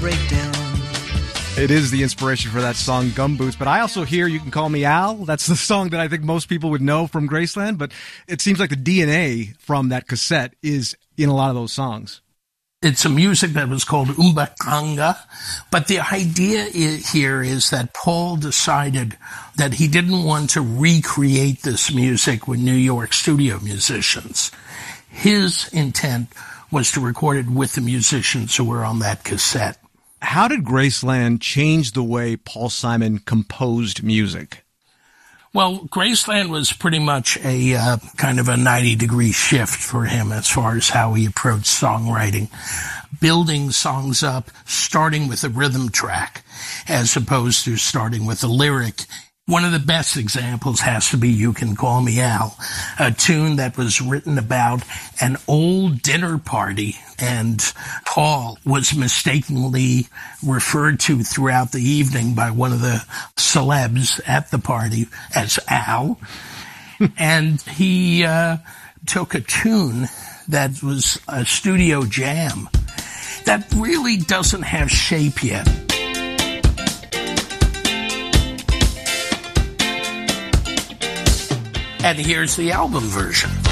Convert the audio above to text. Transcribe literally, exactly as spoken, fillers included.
breakdown. It is the inspiration for that song, Gumboots. But I also hear You Can Call Me Al. That's the song that I think most people would know from Graceland. But it seems like the D N A from that cassette is in a lot of those songs. It's a music that was called Umbakanga. But the idea here is that Paul decided that he didn't want to recreate this music with New York studio musicians. His intent was to record it with the musicians who were on that cassette. How did Graceland change the way Paul Simon composed music? Well, Graceland was pretty much a uh, kind of a ninety-degree shift for him as far as how he approached songwriting. Building songs up, starting with a rhythm track, as opposed to starting with a lyric. One of the best examples has to be You Can Call Me Al, a tune that was written about an old dinner party, and Paul was mistakenly referred to throughout the evening by one of the celebs at the party as Al. And he uh, took a tune that was a studio jam that really doesn't have shape yet. And here's the album version.